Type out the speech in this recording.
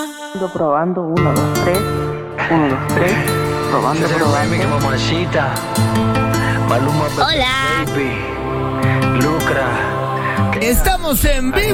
Probando, 1, 2, 3. 1, 2, 3. Probando, probando. Mamacita. Maluma, Hola. baby. Lucra. Estamos en vivo.